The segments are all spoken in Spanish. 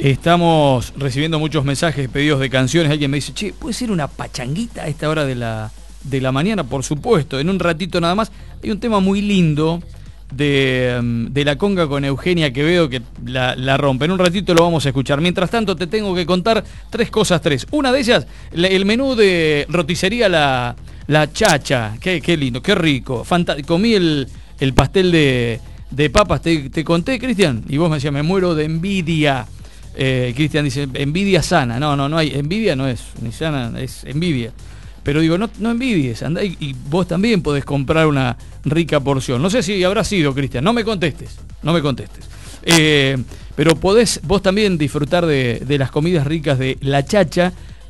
Estamos recibiendo muchos mensajes, pedidos de canciones. Alguien me dice, che, ¿puede ser una pachanguita a esta hora de la mañana? Por supuesto, en un ratito nada más. Hay un tema muy lindo de la conga con Eugenia Quevedo que la rompe. En un ratito lo vamos a escuchar. Mientras tanto te tengo que contar tres cosas. Una de ellas, el menú de roticería La Chacha. Qué lindo, qué rico. Comí el pastel de papas, te conté, Cristian, y vos me decías, me muero de envidia. Cristian dice, envidia sana. No hay, envidia no es ni sana, es envidia. Pero digo, no envidies, andá y vos también podés comprar una rica porción. No sé si habrá sido, Cristian, no me contestes. Pero podés vos también disfrutar de las comidas ricas de La Chacha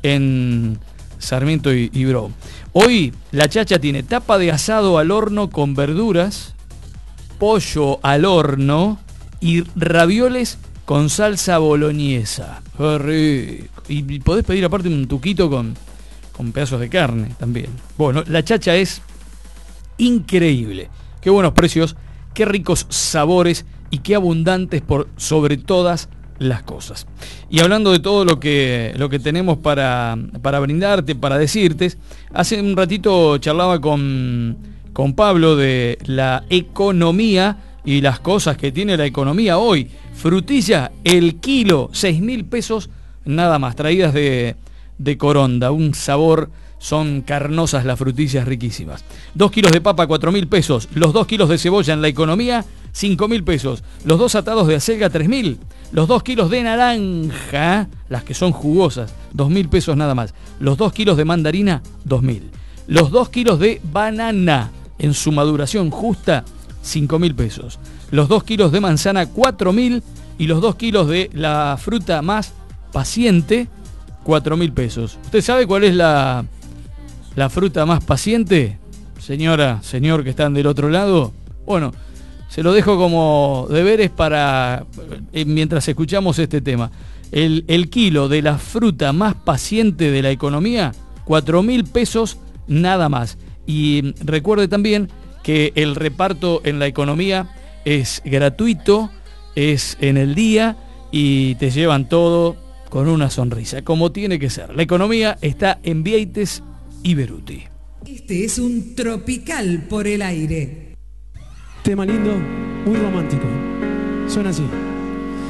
en Sarmiento y Brown. Hoy La Chacha tiene tapa de asado al horno con verduras, pollo al horno y ravioles con salsa boloñesa. ¡Qué rico! Y podés pedir aparte un tuquito con pedazos de carne también. Bueno, La Chacha es increíble. Qué buenos precios, qué ricos sabores y qué abundantes por sobre todas las cosas. Y hablando de todo lo que tenemos para brindarte, para decirte, hace un ratito charlaba con Pablo de la economía y las cosas que tiene la economía hoy. Frutilla, el kilo, 6.000 pesos nada más, traídas de Coronda, un sabor, son carnosas las frutillas riquísimas. 2 kilos de papa, 4.000 pesos. Los 2 kilos de cebolla en la economía, 5.000 pesos. Los 2 atados de acelga, 3.000. Los 2 kilos de naranja, las que son jugosas, 2.000 pesos nada más. Los 2 kilos de mandarina, 2.000. Los 2 kilos de banana en su maduración justa, 5.000 pesos. Los 2 kilos de manzana, 4.000. Y los 2 kilos de la fruta más paciente, 4.000 pesos. ¿Usted sabe cuál es la fruta más paciente? Señora, señor que están del otro lado. Bueno, se lo dejo como deberes para mientras escuchamos este tema. El kilo de la fruta más paciente de la economía, 4.000 pesos nada más. Y recuerde también que el reparto en la economía es gratuito, es en el día y te llevan todo con una sonrisa, como tiene que ser. La economía está en Vieites y Beruti. Este es un tropical por el aire. Tema lindo, muy romántico. Suena así.